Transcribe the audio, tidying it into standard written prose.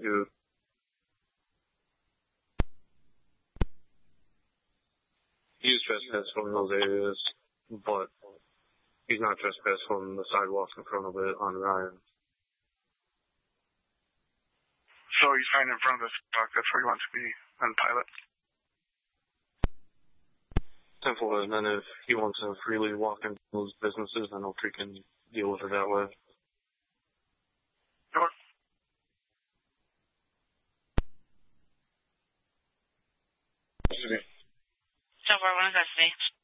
do. He's trespassed from those areas, but he's not trespassed from the sidewalks in front of it on Ryan. So he's fine in front of the sidewalk. That's where he wants to be on Pilot. Simple, and then if he wants to freely walk into those businesses, then Oak Tree can deal with it that way. Sure. So far, one custody.